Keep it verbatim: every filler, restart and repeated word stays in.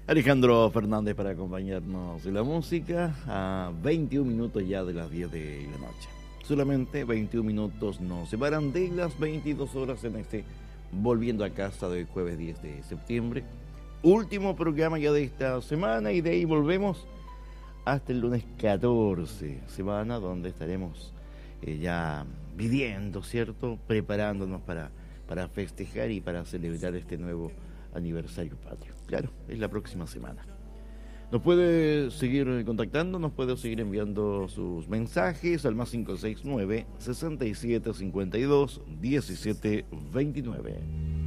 Alejandro Fernández para acompañarnos en la música a veintiún minutos ya de las diez de la noche. Solamente veintiún minutos nos separan de las veintidós horas en este Volviendo a Casa del jueves diez de septiembre. Último programa ya de esta semana y de ahí volvemos hasta el lunes catorce, semana donde estaremos eh, ya viviendo, ¿cierto? Preparándonos para, para festejar y para celebrar este nuevo aniversario patrio. Claro, es la próxima semana. Nos puede seguir contactando, nos puede seguir enviando sus mensajes al más cinco seis nueve, sesenta y siete cincuenta y dos, diecisiete veintinueve.